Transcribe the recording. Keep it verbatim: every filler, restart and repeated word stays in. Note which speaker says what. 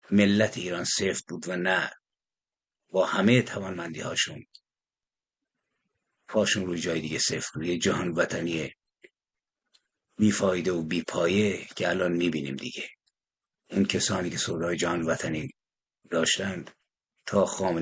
Speaker 1: ملت ایران سفت بود و نه با همه توانمندی هاشون پاشون روی جای دیگه سفت بود. یه جهان وطنی بیفایده و بیپایه که الان میبینیم دیگه. اون کسانی که سودای جهان وطنی داشتند تا خامنه